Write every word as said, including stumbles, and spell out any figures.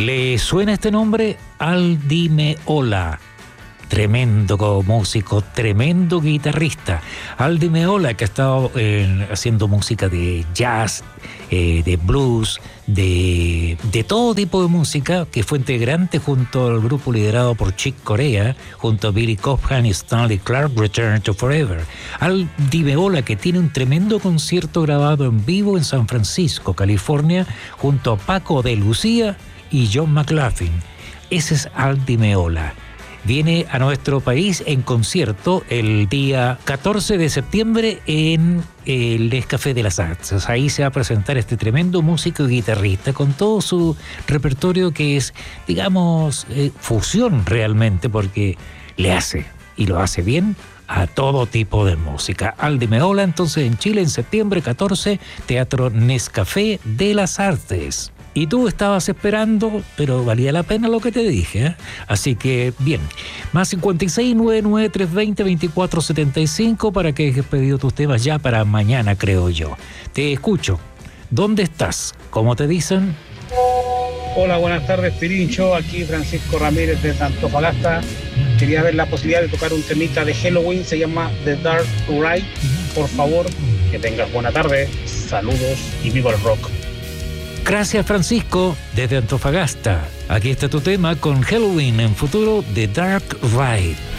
¿Le suena este nombre? Aldi Meola. Tremendo músico, tremendo guitarrista. Aldi Meola, que ha estado eh, haciendo música de jazz, eh, de blues, de, de todo tipo de música, que fue integrante junto al grupo liderado por Chick Corea, junto a Billy Cobham y Stanley Clarke, Return to Forever. Aldi Meola, que tiene un tremendo concierto grabado en vivo en San Francisco, California, junto a Paco de Lucía y John McLaughlin. Ese es Aldi Meola. Viene a nuestro país en concierto el día catorce de septiembre en el Nescafé de las Artes. Ahí se va a presentar este tremendo músico y guitarrista con todo su repertorio que es, digamos, eh, fusión realmente, porque le hace, y lo hace bien, a todo tipo de música. Aldi Meola, entonces, en Chile, en septiembre catorce, Teatro Nescafé de las Artes. Y tú estabas esperando, pero valía la pena lo que te dije, ¿eh? Así que, bien, más cincuenta y seis, noventa y nueve, trescientos veinte, veinticuatro setenta y cinco para que hayas pedido tus temas ya para mañana, creo yo. Te escucho. ¿Dónde estás? ¿Cómo te dicen? Hola, buenas tardes, Pirincho. Aquí Francisco Ramírez de Antofagasta. Quería ver la posibilidad de tocar un temita de Halloween, se llama The Dark Ride. Por favor, que tengas buena tarde. Saludos y viva el rock. Gracias, Francisco, desde Antofagasta. Aquí está tu tema con Halloween en futuro, The Dark Ride.